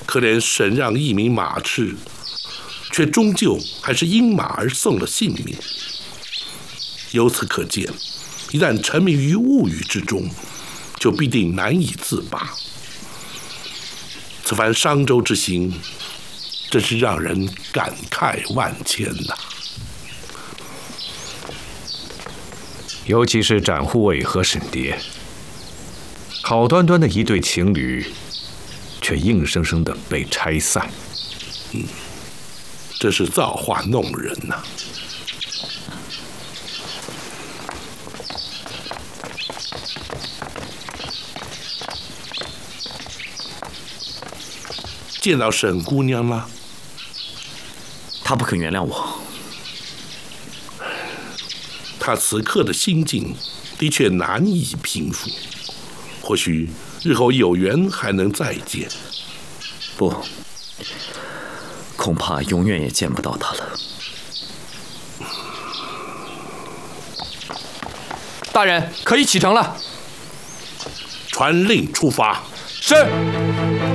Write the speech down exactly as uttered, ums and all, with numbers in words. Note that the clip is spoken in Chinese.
可怜神让一名马痴，却终究还是因马而送了性命。由此可见，一旦沉迷于物欲之中，就必定难以自拔。此番商周之行，真是让人感慨万千呐、啊！ 尤其是展护卫和沈蝶，好端端的一对情侣，却硬生生的被拆散。 嗯，真是造化弄人呐、啊！见到沈姑娘了， 她不肯原谅我。 她此刻的心境的确难以平复，或许日后有缘还能再见。 不，恐怕永远也见不到她了。 大人可以启程了。 传令出发。 是。